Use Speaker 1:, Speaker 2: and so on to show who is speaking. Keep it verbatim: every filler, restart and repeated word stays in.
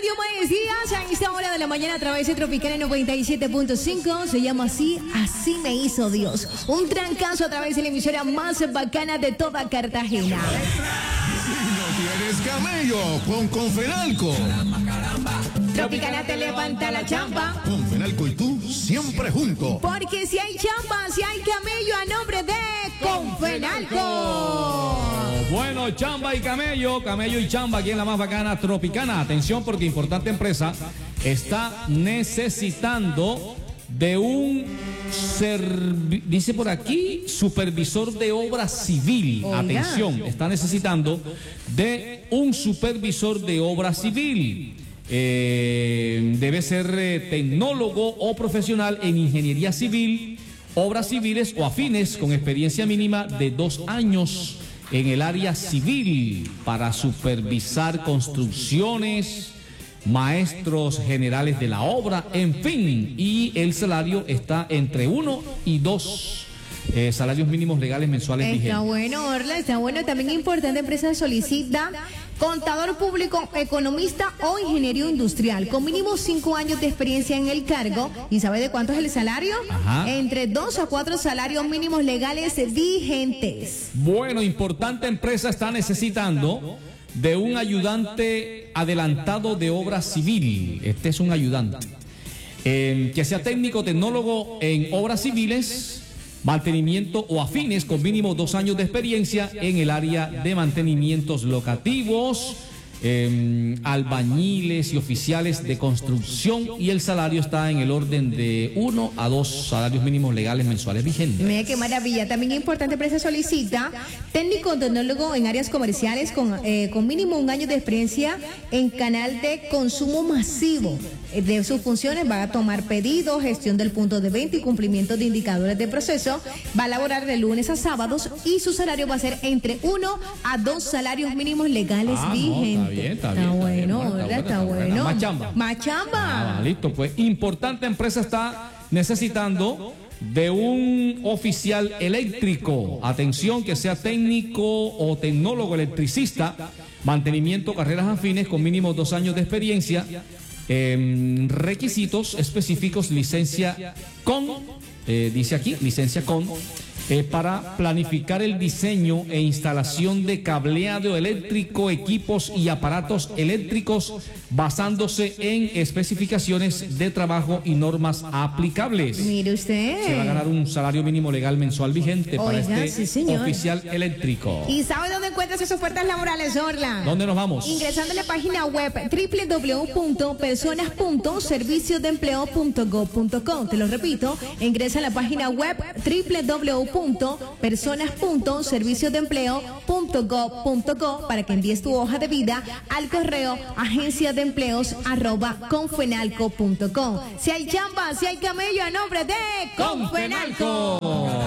Speaker 1: Radio Maesías a esta hora de la mañana a través de Tropicana noventa y siete punto cinco. Se llama así, Así me hizo Dios. Un trancazo a través de la emisora más bacana de toda Cartagena.
Speaker 2: Si no tienes camello, con Confenalco.
Speaker 1: Tropicana te levanta la chamba.
Speaker 2: Confenalco y tú siempre juntos.
Speaker 1: Porque si hay chamba, si hay camello, a nombre de Confenalco.
Speaker 3: Bueno, chamba y camello, camello y chamba aquí en la más bacana Tropicana. Atención porque importante empresa está necesitando de un, servi- dice por aquí, supervisor de obra civil.
Speaker 1: Oiga.
Speaker 3: Atención, está necesitando de un supervisor de obra civil. Eh, debe ser eh, tecnólogo o profesional en ingeniería civil, obras civiles o afines con experiencia mínima de dos años en el área civil para supervisar construcciones, maestros generales de la obra, en fin, y el salario está entre uno y dos eh, salarios mínimos legales mensuales
Speaker 1: Está
Speaker 3: vigentes.
Speaker 1: bueno, Orla, está bueno. También importante empresa solicita contador público, economista o ingeniero industrial con mínimo cinco años de experiencia en el cargo. ¿Y sabe de cuánto es el salario?
Speaker 3: Ajá.
Speaker 1: Entre dos a cuatro salarios mínimos legales vigentes.
Speaker 3: Bueno, importante empresa está necesitando de un ayudante adelantado de obra civil. Este es un ayudante. Eh, que sea técnico, tecnólogo en obras civiles, mantenimiento o afines con mínimo dos años de experiencia en el área de mantenimientos locativos, eh, albañiles y oficiales de construcción, y el salario está en el orden de uno a dos salarios mínimos legales mensuales vigentes.
Speaker 1: Mira qué maravilla. También importante empresa solicita técnico tecnólogo en áreas comerciales con, eh, con mínimo un año de experiencia en canal de consumo masivo. De sus funciones va a tomar pedidos, gestión del punto de venta y cumplimiento de indicadores de proceso. Va a laborar de lunes a sábados y su salario va a ser entre uno a dos salarios mínimos legales
Speaker 3: Ah, no,
Speaker 1: vigentes.
Speaker 3: está bien, está bien,
Speaker 1: Está
Speaker 3: está bien,
Speaker 1: bueno,
Speaker 3: bueno, está
Speaker 1: ¿verdad? Está
Speaker 3: bueno, está
Speaker 1: bueno.
Speaker 3: buena. Más chamba.
Speaker 1: Más chamba.
Speaker 3: Ah, listo, pues importante empresa está necesitando de un oficial eléctrico. Atención, que sea técnico o tecnólogo electricista, mantenimiento, carreras afines con mínimo dos años de experiencia. Eh, requisitos específicos, licencia con, eh, dice aquí, licencia con, eh, para planificar el diseño e instalación de cableado eléctrico, equipos y aparatos eléctricos basándose en especificaciones de trabajo y normas aplicables.
Speaker 1: Mire usted.
Speaker 3: Se va a ganar un salario mínimo legal mensual vigente para
Speaker 1: Oiga,
Speaker 3: este
Speaker 1: sí, señor.
Speaker 3: oficial eléctrico.
Speaker 1: ¿Y sabe dónde encuentras esas ofertas laborales, Orla?
Speaker 3: ¿Dónde nos vamos?
Speaker 1: Ingresando a la página web doble u doble u doble u punto personas punto servicio de empleo punto gob punto com. Te lo repito, ingresa a la página web doble u doble u doble u punto personas punto servicio de empleo punto gob punto co para que envíes tu hoja de vida al correo agencia de empleos arroba confenalco punto com. Si hay chamba, si hay camello, a nombre de Confenalco.